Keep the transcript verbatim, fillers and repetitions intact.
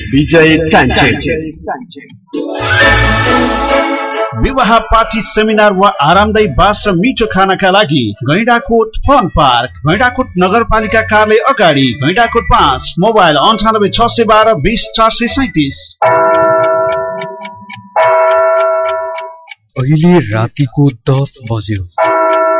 विजय टान्चेन। विवाह party seminar वा आरामदायी बास र मिठो खानाका लागि गैंडाकोट फन पार्क, गैंडाकोट नगरपालिका कार्यालय अगाडि, गैंडाकोट पाँच। मोबाइल अन्ठानब्बे छ सय बाह्र बीस चार सय सैतिस। अहिले रातिको दस बज्यो।